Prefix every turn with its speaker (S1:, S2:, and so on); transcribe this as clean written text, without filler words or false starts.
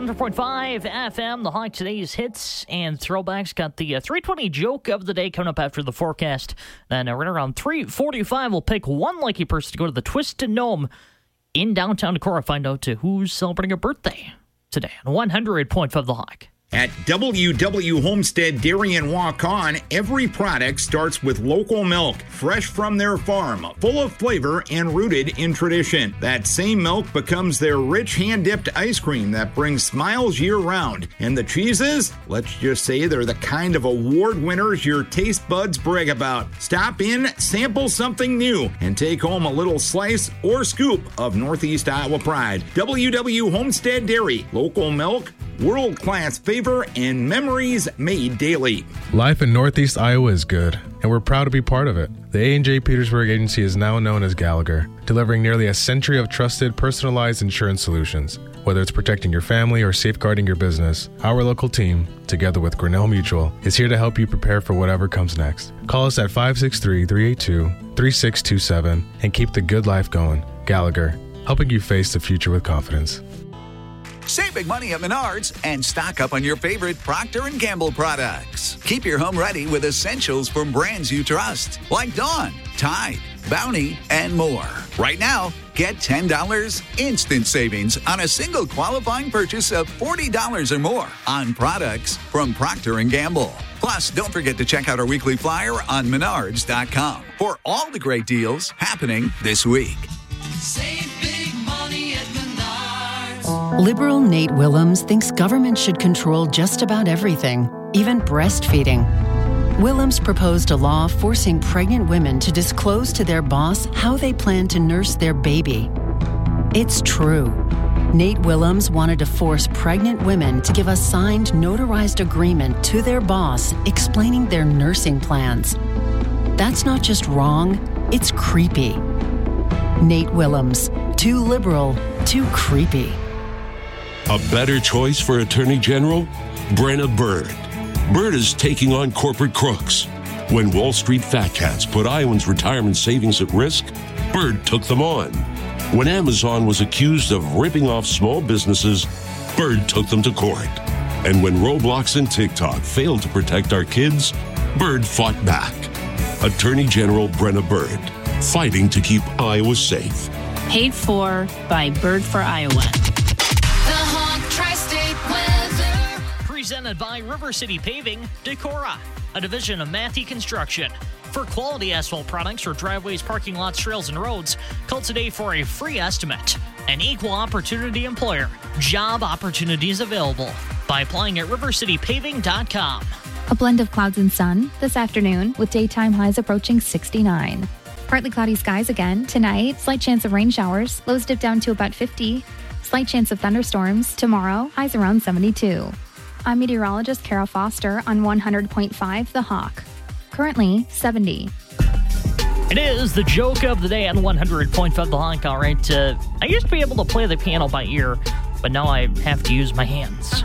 S1: 100.5 FM, the Hawk, today's hits and throwbacks. Got the 320 joke of the day coming up after the forecast. Then right around 3:45, we'll pick one lucky person to go to the Twisted Gnome in downtown Decorah. Find out who's celebrating a birthday today on 100.5 the Hawk.
S2: At WW Homestead Dairy and Walk-On, every product starts with local milk, fresh from their farm, full of flavor and rooted in tradition. That same milk becomes their rich hand-dipped ice cream that brings smiles year-round. And the cheeses? Let's just say they're the kind of award winners your taste buds brag about. Stop in, sample something new, and take home a little slice or scoop of Northeast Iowa pride. WW Homestead Dairy, local milk, world-class flavor, and memories made daily.
S3: Life in Northeast Iowa is good, and we're proud to be part of it. The A&J Petersburg Agency is now known as Gallagher, delivering nearly a century of trusted, personalized insurance solutions. Whether it's protecting your family or safeguarding your business, our local team, together with Grinnell Mutual, is here to help you prepare for whatever comes next. Call us at 563-382-3627 and keep the good life going. Gallagher, helping you face the future with confidence.
S4: Save big money at Menards and stock up on your favorite Procter & Gamble products. Keep your home ready with essentials from brands you trust, like Dawn, Tide, Bounty, and more. Right now, get $10 instant savings on a single qualifying purchase of $40 or more on products from Procter & Gamble. Plus, don't forget to check out our weekly flyer on Menards.com for all the great deals happening this week.
S5: Save big money at Menards.
S6: Liberal Nate Willems thinks government should control just about everything, even breastfeeding. Willems proposed a law forcing pregnant women to disclose to their boss how they plan to nurse their baby. It's true. Nate Willems wanted to force pregnant women to give a signed, notarized agreement to their boss explaining their nursing plans. That's not just wrong, it's creepy. Nate Willems, too liberal, too creepy.
S7: A better choice for Attorney General? Brenna Bird. Bird is taking on corporate crooks. When Wall Street fat cats put Iowans' retirement savings at risk, Bird took them on. When Amazon was accused of ripping off small businesses, Bird took them to court. And when Roblox and TikTok failed to protect our kids, Bird fought back. Attorney General Brenna Bird, fighting to keep Iowa safe.
S8: Paid for by Bird for Iowa.
S1: Presented by River City Paving, Decorah, a division of Matthew Construction. For quality asphalt products for driveways, parking lots, trails, and roads, call today for a free estimate. An equal opportunity employer. Job opportunities available by applying at rivercitypaving.com.
S9: A blend of clouds and sun this afternoon with daytime highs approaching 69. Partly cloudy skies again tonight. Slight chance of rain showers. Lows dip down to about 50. Slight chance of thunderstorms tomorrow. Highs around 72. I'm meteorologist Kara Foster on 100.5 The Hawk. Currently 70.
S1: It is the joke of the day on 100.5 The Hawk. All right, I used to be able to play the piano by ear, but now I have to use my hands.